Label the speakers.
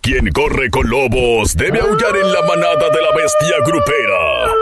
Speaker 1: Quien corre con lobos debe aullar en la manada de la bestia grupera.